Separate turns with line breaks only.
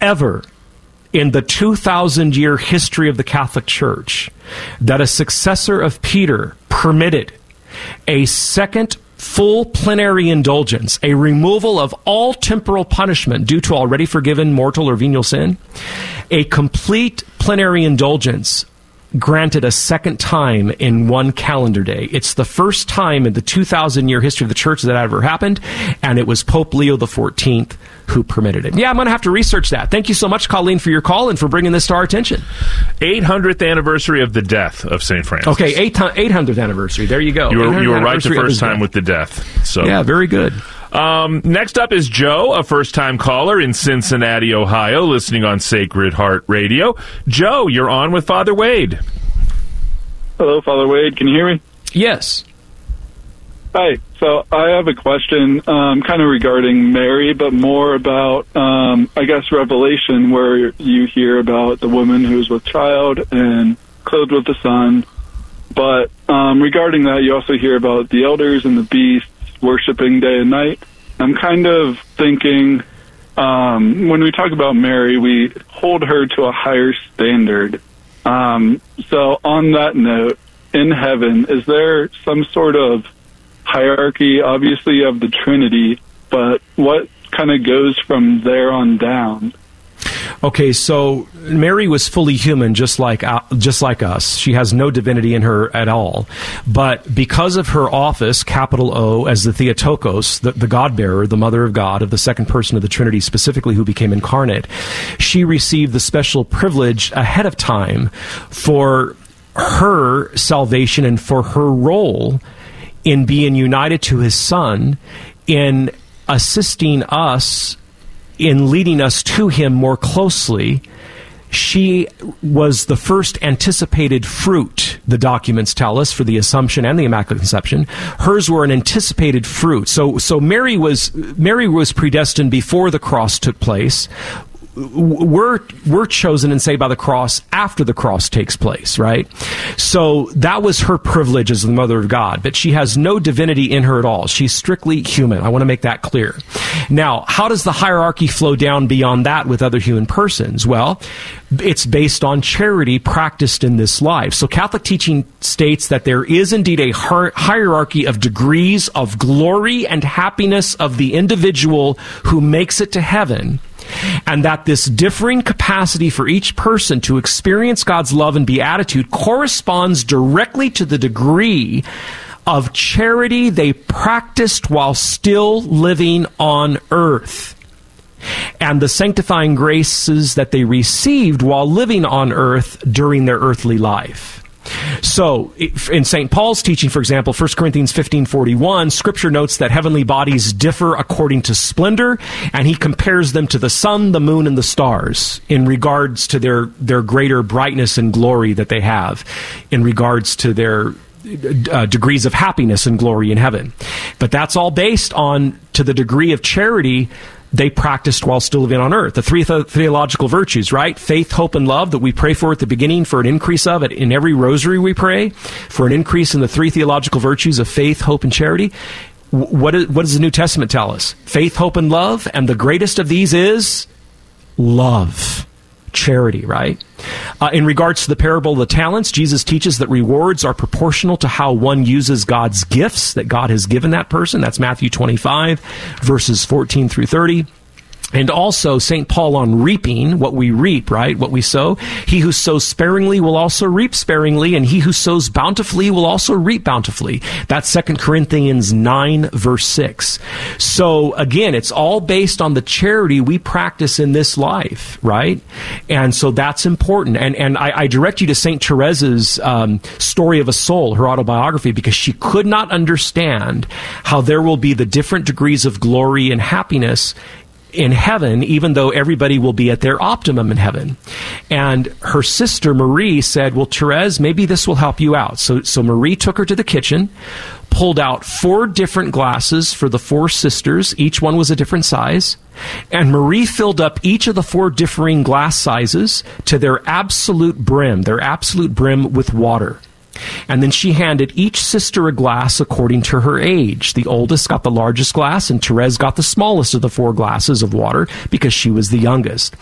ever in the 2,000-year history of the Catholic Church that a successor of Peter permitted a second full plenary indulgence, a removal of all temporal punishment due to already forgiven mortal or venial sin, a complete plenary indulgence granted a second time in one calendar day. It's the first time in the 2,000-year history of the church that ever happened, and it was Pope Leo XIV who permitted it. Yeah, I'm going to have to research that. Thank you so much, Colleen, for your call and for bringing this to our attention.
800th anniversary of the death of St. Francis.
Okay, 800th anniversary. There you go.
You were right the first time with the death. So
yeah, very good.
Next up is Joe, a first-time caller in Cincinnati, Ohio, listening on Sacred Heart Radio. Joe, you're on with Father Wade.
Hello, Father Wade. Can you hear me?
Yes.
Hi. So I have a question kind of regarding Mary, but more about, I guess, Revelation, where you hear about the woman who was with child and clothed with the sun. But regarding that, you also hear about the elders and the beasts worshiping day and night. I'm kind of thinking, when we talk about Mary, we hold her to a higher standard. So on that note, in heaven, is there some sort of hierarchy? Obviously you have the Trinity, but what kind of goes from there on down?
Okay, so Mary was fully human, just like us. She has no divinity in her at all. But because of her office, capital O, as the Theotokos, the God-bearer, the Mother of God, of the second person of the Trinity, specifically who became incarnate, she received the special privilege ahead of time for her salvation and for her role in being united to his Son, in assisting us, in leading us to him more closely. She was the first anticipated fruit, the documents tell us, for the Assumption and the Immaculate Conception. Hers were an anticipated fruit. So Mary was predestined before the cross took place. We're chosen and saved by the cross after the cross takes place, right? So that was her privilege as the Mother of God, but she has no divinity in her at all. She's strictly human. I want to make that clear. Now, how does the hierarchy flow down beyond that with other human persons? Well, it's based on charity practiced in this life. So Catholic teaching states that there is indeed a hierarchy of degrees of glory and happiness of the individual who makes it to heaven, and that this differing capacity for each person to experience God's love and beatitude corresponds directly to the degree of charity they practiced while still living on earth, and the sanctifying graces that they received while living on earth during their earthly life. So, in St. Paul's teaching, for example, 1 Corinthians 15:41, Scripture notes that heavenly bodies differ according to splendor, and he compares them to the sun, the moon, and the stars in regards to their greater brightness and glory that they have, in regards to their degrees of happiness and glory in heaven. But that's all based on to the degree of charity they practiced while still living on earth. The three theological virtues, right? Faith, hope, and love that we pray for at the beginning, for an increase of it in every rosary we pray, for an increase in the three theological virtues of faith, hope, and charity. What does the New Testament tell us? Faith, hope, and love, and the greatest of these is love. Charity, right? In regards to the parable of the talents, Jesus teaches that rewards are proportional to how one uses God's gifts that God has given that person. That's Matthew 25, verses 14 through 30. And also St. Paul on reaping, what we reap, right? What we sow. He who sows sparingly will also reap sparingly, and he who sows bountifully will also reap bountifully. That's 2 Corinthians 9, verse 6. So again, it's all based on the charity we practice in this life, right? And so that's important. And I direct you to St. Therese's Story of a Soul, her autobiography, because she could not understand how there will be the different degrees of glory and happiness in heaven, even though everybody will be at their optimum in heaven. And her sister Marie said, well, Therese, maybe this will help you out. So Marie took her to the kitchen, pulled out 4 different glasses for the 4 sisters. Each one was a different size. And Marie filled up each of the 4 differing glass sizes to their absolute brim with water. And then she handed each sister a glass according to her age. The oldest got the largest glass, and Therese got the smallest of the 4 glasses of water because she was the youngest.